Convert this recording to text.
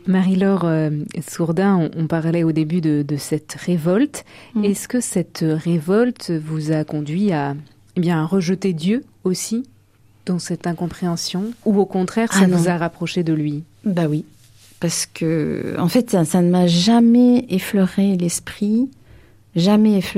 Marie-Laure Sourdin, on parlait au début de cette révolte. Est-ce que cette révolte vous a conduit à rejeter Dieu aussi dans cette incompréhension, ou au contraire, ça vous a rapproché de lui? Bah oui, parce que en fait, ça ne m'a jamais effleuré l'esprit, jamais effleuré